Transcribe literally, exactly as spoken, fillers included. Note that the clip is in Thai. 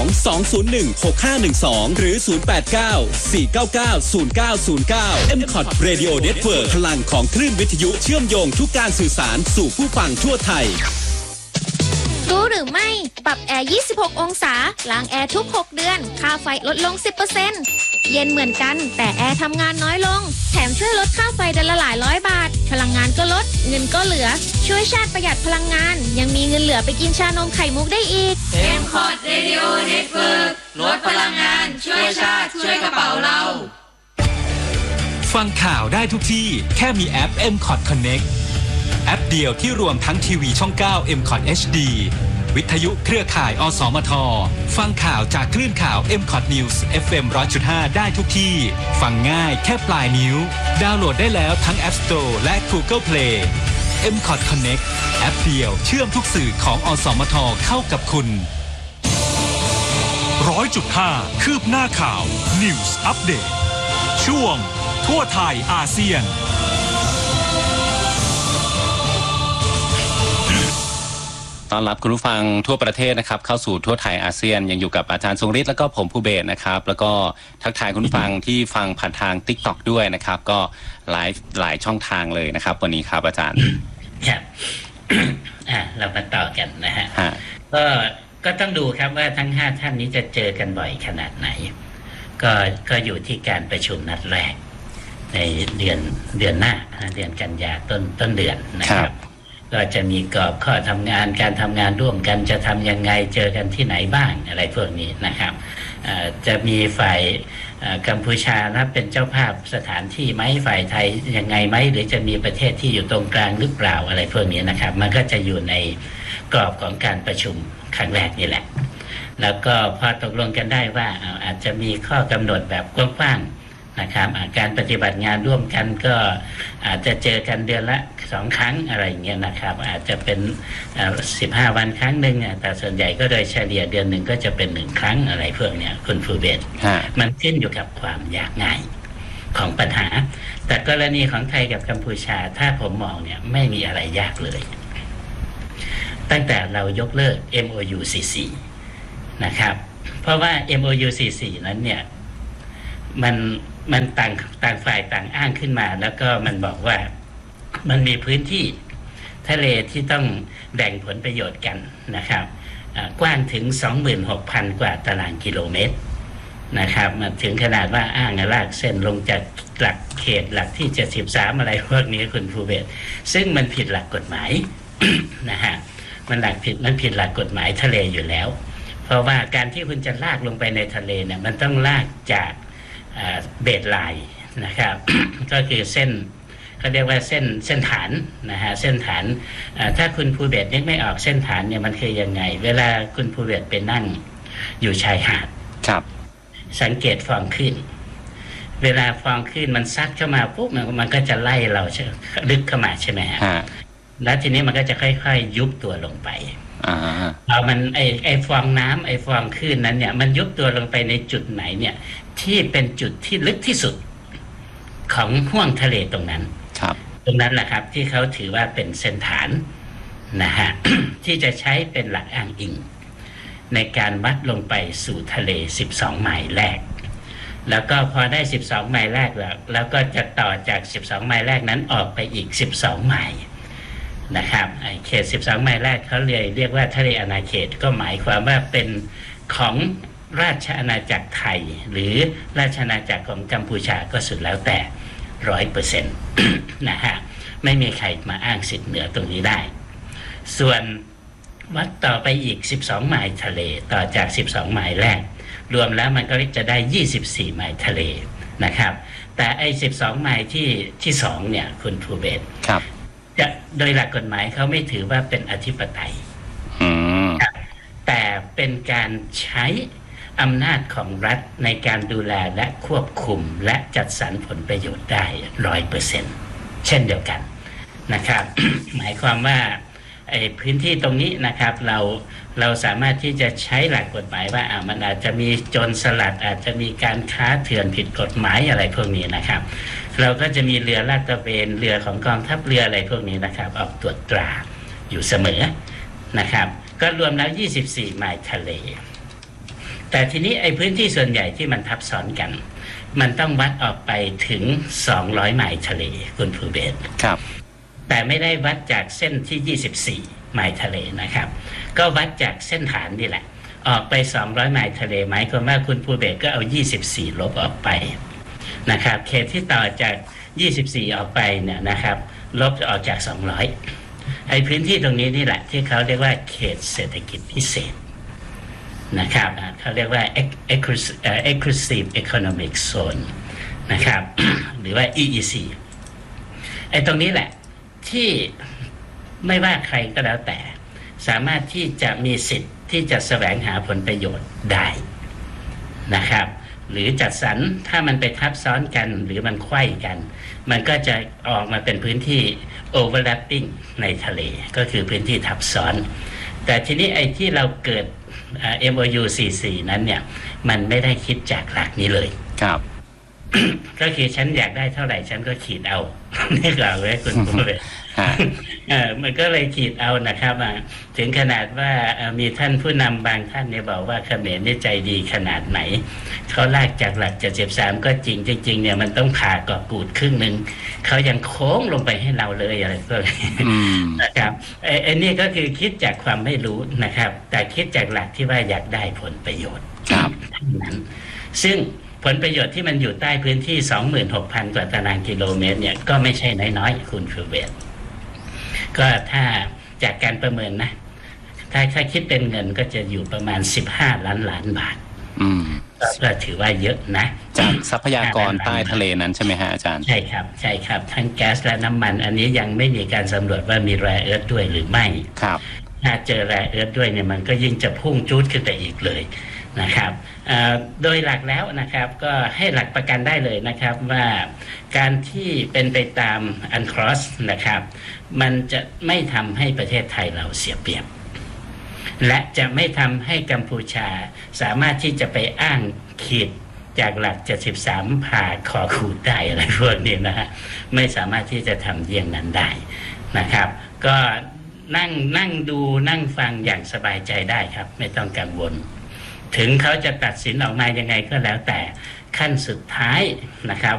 สองศูนย์หนึ่ง หกห้าหนึ่งสองหรือศูนย์ แปด เก้า สี่ เก้า เก้า ศูนย์ เก้า ศูนย์ เก้า เอ็ม คอท Radio Network พลังของคลื่นวิทยุเชื่อมโยงทุกการสื่อสารสู่ผู้ฟังทั่วไทยรู้หรือไม่ปรับแอร์ยี่สิบหกองศาล้างแอร์ทุกหกเดือนค่าไฟลดลง สิบเปอร์เซ็นต์ เย็นเหมือนกันแต่แอร์ทำงานน้อยลงแถมช่วยลดค่าไฟเดือนละหลายร้อยบาทพลังงานก็ลดเงินก็เหลือช่วยชาติประหยัดพลังงานยังมีเงินเหลือไปกินชานมไข่มุกได้อีกเอ็ม คอท Radio Network ลดพลังงานช่วยชาติช่วยกระเป๋าเราฟังข่าวได้ทุกที่แค่มีแอป เอ็ม คอท Connect แอปเดียวที่รวมทั้งทีวีช่อง เก้า เอ็ม คอท เอช ดี วิทยุเครือข่ายอสมทฟังข่าวจากคลื่นข่าว เอ็ม คอท News เอฟ เอ็ม หนึ่งร้อยจุดห้า ได้ทุกที่ฟังง่ายแค่ปลายนิ้วดาวน์โหลดได้แล้วทั้ง App Store และ Google Play เอ็ม คอท Connect แอปเดียวเชื่อมทุกสื่อของอสมทเข้ากับคุณหนึ่งร้อยจุดห้า คืบหน้าข่าว News Update ช่วงทั่วไทยอาเซียนต้อนรับคุณผู้ฟังทั่วประเทศนะครับเข้าสู่ทั่วไทยอาเซียนยังอยู่กับอาจารย์ทรงฤทธิ์แล้วก็ผมภูเบศนะครับแล้วก็ทักทายคุณผู้ฟังที่ฟังผ่านทาง TikTok ด้วยนะครับก็ไลฟ์หลายช่องทางเลยนะครับวันนี้ครับอาจารย์ครับ อ่ะเรามาต่อกันนะฮะก็ก็ต้องดูครับว่าทั้งห้าท่านนี้จะเจอกันบ่อยขนาดไหนก็ก็อยู่ที่การประชุมนัดแรกในเดือนเดือนหน้าเดือนกันยาต้นต้นเดือนนะครับก็จะมีกรอบข้อทำงานการทำงานร่วมกันจะทำยังไงเจอกันที่ไหนบ้างอะไรพวกนี้นะครับจะมีฝ่ายกัมพูชารับเป็นเจ้าภาพสถานที่ไหมฝ่ายไทยยังไงไหมหรือจะมีประเทศที่อยู่ตรงกลางหรือเปล่าอะไรพวกนี้นะครับมันก็จะอยู่ในกรอบของการประชุมครั้งแรกนี่แหละแล้วก็พอตกลงกันได้ว่าอาจจะมีข้อกำหนดแบบกว้างๆนะครับการปฏิบัติงานร่วมกันก็อาจจะเจอกันเดือนละสองครั้งอะไรอย่างเงี้ยนะครับอาจจะเป็นสิบห้าวันครั้งหนึ่งแต่ส่วนใหญ่ก็โดยเฉลี่ยเดือนหนึ่งก็จะเป็นหนึ่งครั้งอะไรพวกเนี้ยคุณฟูเบศมันขึ้นอยู่กับความยากง่ายของปัญหาแต่กรณีของไทยกับกัมพูชาถ้าผมมองเนี่ยไม่มีอะไรยากเลยตั้งแต่เรายกเลิก เอ็ม โอ ยู สี่สิบสี่นะครับเพราะว่า เอ็ม โอ ยู สี่สิบสี่นั้นเนี่ยมันมันต่างต่างฝ่ายต่างอ้างขึ้นมาแล้วก็มันบอกว่ามันมีพื้นที่ทะเลที่ต้องแบ่งผลประโยชน์กันนะครับกว้างถึง สองหมื่นหกพัน กว่าตารางกิโลเมตรนะครับมาถึงขนาดว่าอ้างลากเส้นลงจากหลักเขตหลักที่เจ็ดสิบสามอะไรพวกนี้คุณภูเบศซึ่งมันผิดหลักกฎหมาย นะฮะมันหลักผิดมันผิดหลักกฎหมายทะเลอยู่แล้วเพราะว่าการที่คุณจะลากลงไปในทะเลเนี่ยมันต้องลากจากเบสไลน์นะครับ ก็คือเส้นเขาเรียกว่าเส้นเส้นฐานนะฮะเส้นฐานถ้าคุณภูเบศนึกไม่ออกเส้นฐานเนี่ยมันคือยังไงเวลาคุณภูเบศไปนั่งอยู่ชายหาดครับสังเกตฟองขึ้นเวลาฟองขึ้นมันซัดเข้ามาปุ๊บมันมันก็จะไล่เราลึกเข้ามาใช่ไหมฮะแล้วทีนี้มันก็จะค่อยๆยุบตัวลงไปพอมันไอไอฟองน้ำไอฟองคลื่นนั้นเนี่ยมันยุบตัวลงไปในจุดไหนเนี่ยที่เป็นจุดที่ลึกที่สุดของห้วงทะเลตรงนั้นตรงนั้นแหละครับที่เขาถือว่าเป็นเส้นฐานนะฮะ ที่จะใช้เป็นหลักอ้างอิงในการวัดลงไปสู่ทะเลสิบสองไมล์แรกแล้วก็พอได้สิบสองไมล์แรกแล้วแล้วก็จะต่อจากสิบสองไมล์แรกนั้นออกไปอีกสิบสองไมล์นะครับเขตสิบสองไมล์แรกเขาเรียกเรียกว่าทะเลอาณาเขตก็หมายความว่าเป็นของราชอาณาจักรไทยหรือราชอาณาจักรของกัมพูชาก็สุดแล้วแต่ ร้อยเปอร์เซ็นต์ นะฮะไม่มีใครมาอ้างสิทธิ์เหนือตรงนี้ได้ส่วนวัดต่อไปอีกสิบสองไมล์ทะเลต่อจากสิบสองไมล์แรกรวมแล้วมันก็จะได้ยี่สิบสี่ไมล์ทะเลนะครับแต่ไอ้สิบสองไมล์ที่ที่สองเนี่ยคุณภูเบศครับจะโดยหลักกฎหมายเขาไม่ถือว่าเป็นอธิปไตยแต่เป็นการใช้อำนาจของรัฐในการดูแลและควบคุมและจัดสรรผลประโยชน์ได้ ร้อยเปอร์เซ็นต์ เช่นเดียวกันนะครับ หมายความว่าไอ้พื้นที่ตรงนี้นะครับเราเราสามารถที่จะใช้หลักกฎหมายว่าอ่ามันอาจจะมีโจรสลัดอาจจะมีการค้าเถื่อนผิดกฎหมายอะไรพวกนี้นะครับเราก็จะมีเรือลาดตระเวนเรือของกองทัพเรืออะไรพวกนี้นะครับออกตรวจตราอยู่เสมอนะครับก็รวมแล้วยี่สิบสี่ไมล์ทะเลแต่ทีนี้ไอ้พื้นที่ส่วนใหญ่ที่มันทับซ้อนกันมันต้องวัดออกไปถึงสองร้อยไมล์ทะเลคุณภูเบศรครับแต่ไม่ได้วัดจากเส้นที่ยี่สิบสี่ไมล์ทะเลนะครับก็วัดจากเส้นฐานนี่แหละออกไปสองร้อยไมล์ทะเลหมายความว่าคุณภูเบศรก็เอายี่สิบสี่ลบออกไปนะครับเขตที่ต่อจากยี่สิบสี่ออกไปเนี่ยนะครับลบออกจากสองร้อยไอ้พื้นที่ตรงนี้นี่แหละที่เขาเรียกว่าเขตเศรษฐกิจพิเศษนะครับเขาเรียกว่า Exclusive Economic Zone นะครับ หรือว่า อี อี ซี ไอ้ตรงนี้แหละที่ไม่ว่าใครก็แล้วแต่สามารถที่จะมีสิทธิ์ที่จะแสวงหาผลประโยชน์ได้นะครับหรือจัดสรรถ้ามันไปทับซ้อนกันหรือมันไขว้กันมันก็จะออกมาเป็นพื้นที่ overlapping ในทะเลก็คือพื้นที่ทับซ้อนแต่ทีนี้ไอ้ที่เราเกิด เอ็ม โอ ยู สี่สิบสี่ นั้นเนี่ยมันไม่ได้คิดจากหลักนี้เลยครับก็คือฉันอยากได้เท่าไหร่ฉันก็ขีดเอานี่กล่าวไว้คุณผู้เลยเออมันก็เลยขีดเอานะครับถึงขนาดว่ามีท่านผู้นำบางท่านเนี่ยบอกว่าเขมรนี่ใจดีขนาดไหนเขาลากจากหลักเจ็ดสิบสามก็จริงจริงๆเนี่ยมันต้องผ่าเกาะกูดครึ่งหนึ่งเขายังโค้งลงไปให้เราเลยอะไรก็นะครับไอ้นี่ก็คือคิดจากความไม่รู้นะครับแต่คิดจากหลักที่ว่าอยากได้ผลประโยชน์ครับนั้นซึ่งผลประโยชน์ที่มันอยู่ใต้พื้นที่ สองหมื่นหกพัน กว่าตารางกิโลเมตรเนี่ยก็ไม่ใช่น้อยๆคุณภูเบศรก็ถ้าจากการประเมินนะถ้าถ้าคิดเป็นเงินก็จะอยู่ประมาณสิบห้าล้านล้านบาทอืมก็ถือว่าเยอะนะจากทรัพยากรใต้ทะเลนั้นใช่ไหมฮะอาจารย์ใช่ครับใช่ครับทั้งแก๊สและน้ำมันอันนี้ยังไม่มีการสำรวจว่ามีแร่เอิร์ธด้วยหรือไม่ครับถ้าเจอแร่เอิร์ธด้วยเนี่ยมันก็ยิ่งจะพุ่งจูดขึ้นไปอีกเลยนะครับโดยหลักแล้วนะครับก็ให้หลักประกันได้เลยนะครับว่าการที่เป็นไปตามอันครอสนะครับมันจะไม่ทำให้ประเทศไทยเราเสียเปรียบและจะไม่ทำให้กัมพูชาสามารถที่จะไปอ้างขีดจากหลักเจ็ดสิบสามผ่าคอขูดได้อะไรพวกนี้นะฮะไม่สามารถที่จะทำเยี่ยงนั้นได้นะครับก็นั่งนั่งดูนั่งฟังอย่างสบายใจได้ครับไม่ต้องกังวลถึงเขาจะตัดสินออกมายังไงก็แล้วแต่ขั้นสุดท้ายนะครับ